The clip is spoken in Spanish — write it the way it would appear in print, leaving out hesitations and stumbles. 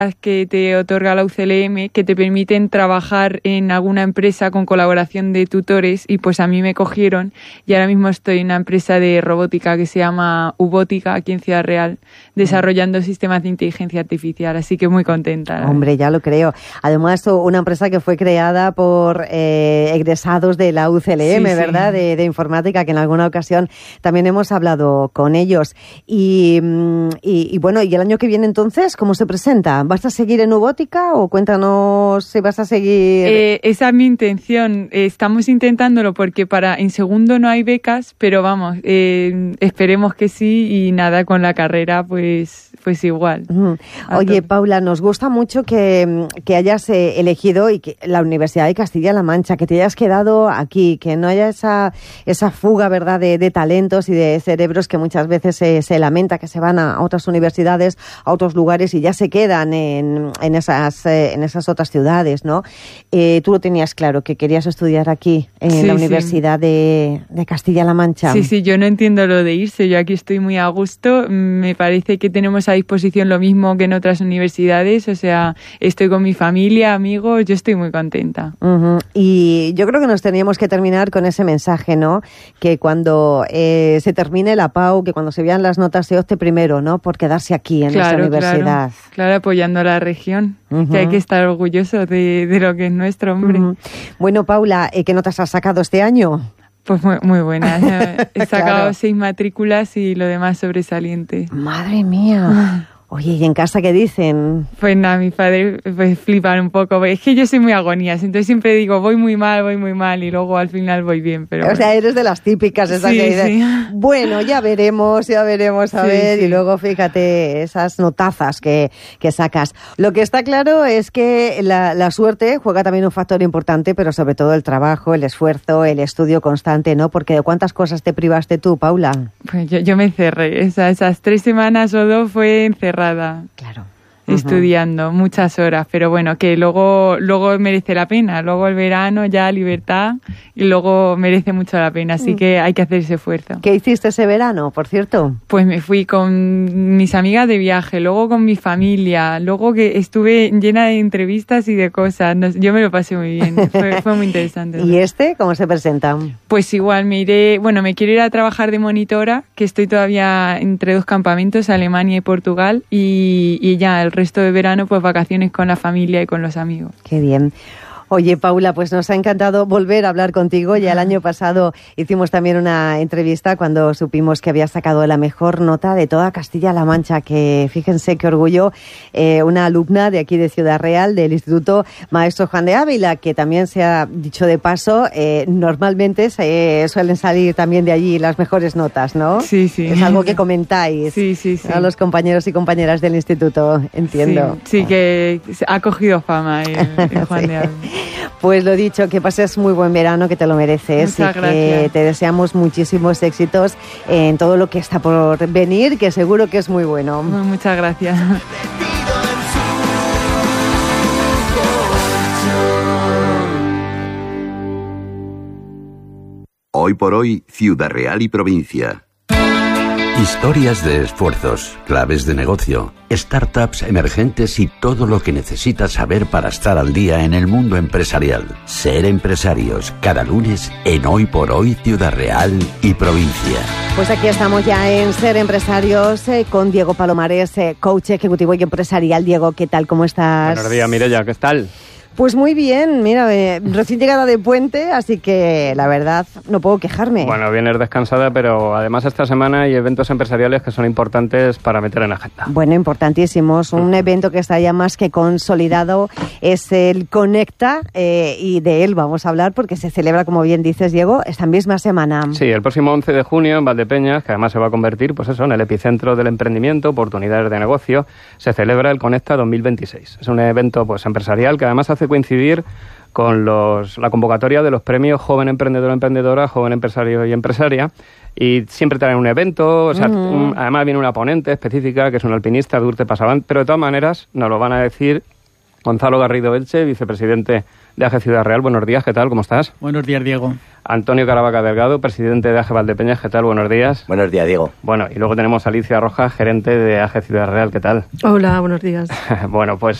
que te otorga la UCLM que te permiten trabajar en alguna empresa con colaboración de tutores y pues a mí me cogieron y ahora mismo estoy en una empresa de robótica que se llama Ubótica aquí en Ciudad Real desarrollando sistemas de inteligencia artificial, así que muy contenta. Hombre, ya lo creo. Además, una empresa que fue creada por egresados de la UCLM, sí, ¿verdad? Sí. De informática, que en alguna ocasión también hemos hablado con ellos. Y bueno, ¿y el año que viene entonces cómo se presenta? ¿Vas a seguir en Ubótica o cuéntanos si vas a seguir? Esa es mi intención. Estamos intentándolo porque en segundo no hay becas, pero vamos, esperemos que sí y nada, con la carrera pues igual. Oye, Paula, nos gusta mucho que hayas elegido y que la Universidad de Castilla-La Mancha, que te hayas quedado aquí, que no haya esa fuga, ¿verdad?, de talentos y de cerebros que muchas veces se lamenta, que se van a otras universidades, a otros lugares y ya se quedan en esas otras ciudades, ¿no? Tú lo tenías claro, que querías estudiar aquí, en la Universidad de Castilla-La Mancha. Sí, yo no entiendo lo de irse, yo aquí estoy muy a gusto, me parece que tenemos a disposición lo mismo que en otras universidades, o sea, estoy con mi familia, amigos, yo estoy muy contenta. Y yo creo que nos teníamos que terminar con ese mensaje, ¿no? Que cuando se termine la PAU, que cuando se vean las notas se opte primero, ¿no? Por quedarse aquí en esta universidad. Claro, apoyando a la región, que hay que estar orgulloso de lo que es nuestro, hombre. Bueno, Paula, ¿qué notas has sacado este año? Pues muy buenas. He sacado 6 matrículas y lo demás sobresaliente. ¡Madre mía! Oye, ¿y en casa qué dicen? Pues nada, mis padres pues flipan un poco. Es que yo soy muy agonías, entonces siempre digo voy muy mal y luego al final voy bien. Pero o sea, eres de las típicas esas que dicen, bueno, ya veremos a ver. Y luego fíjate esas notazas que sacas. Lo que está claro es que la suerte juega también un factor importante, pero sobre todo el trabajo, el esfuerzo, el estudio constante, ¿no? Porque ¿de cuántas cosas te privaste tú, Paula? Pues yo me encerré. Esas 3 semanas o 2 fue encerrada. Claro. Estudiando muchas horas, pero bueno, que luego merece la pena, luego el verano ya libertad y luego merece mucho la pena, así que hay que hacer ese esfuerzo. ¿Qué hiciste ese verano, por cierto? Pues me fui con mis amigas de viaje, luego con mi familia, luego que estuve llena de entrevistas y de cosas, yo me lo pasé muy bien, fue muy interesante. ¿Y cómo se presenta? Pues igual me quiero ir a trabajar de monitora, que estoy todavía entre 2 campamentos, Alemania y Portugal, y ya el resto de verano, pues vacaciones con la familia y con los amigos. Qué bien. Oye, Paula, pues nos ha encantado volver a hablar contigo. Ya el año pasado hicimos también una entrevista cuando supimos que habías sacado la mejor nota de toda Castilla-La Mancha, que fíjense qué orgullo, una alumna de aquí de Ciudad Real, del Instituto Maestro Juan de Ávila, que también se ha dicho de paso, normalmente suelen salir también de allí las mejores notas, ¿no? Sí. Es algo que comentáis a los compañeros y compañeras del instituto, entiendo. Sí, que ha cogido fama el Juan de Ávila. Pues lo dicho, que pases muy buen verano, que te lo mereces. Muchas gracias. Que te deseamos muchísimos éxitos en todo lo que está por venir, que seguro que es muy bueno. Muchas gracias. Hoy por hoy, Ciudad Real y provincia. Historias de esfuerzos, claves de negocio, startups emergentes y todo lo que necesitas saber para estar al día en el mundo empresarial. Ser empresarios, cada lunes en Hoy por Hoy, Ciudad Real y provincia. Pues aquí estamos ya en Ser Empresarios con Diego Palomares, coach ejecutivo y empresarial. Diego, ¿qué tal? ¿Cómo estás? Buenos días, Mireia, ¿qué tal? Pues muy bien, mira, recién llegada de puente, así que la verdad no puedo quejarme. Bueno, vienes descansada, pero además esta semana hay eventos empresariales que son importantes para meter en agenda. Bueno, importantísimos. Un evento que está ya más que consolidado es el Conecta y de él vamos a hablar porque se celebra, como bien dices, Diego, esta misma semana. Sí, el próximo 11 de junio en Valdepeñas, que además se va a convertir, pues eso, en el epicentro del emprendimiento, oportunidades de negocio, se celebra el Conecta 2026. Es un evento pues empresarial que además hace coincidir con la convocatoria de los premios Joven Emprendedor o Emprendedora, Joven Empresario y Empresaria, y siempre traen un evento, o sea, además viene una ponente específica que es un alpinista de Urte Pasavant, pero de todas maneras nos lo van a decir Gonzalo Garrido Elche, vicepresidente de AGE Ciudad Real. Buenos días, ¿qué tal? ¿Cómo estás? Buenos días, Diego. Antonio Caravaca Delgado, presidente de AGE Valdepeñas, ¿qué tal? Buenos días. Buenos días, Diego. Bueno, y luego tenemos a Alicia Rojas, gerente de AGE Ciudad Real, ¿qué tal? Hola, buenos días. Bueno, pues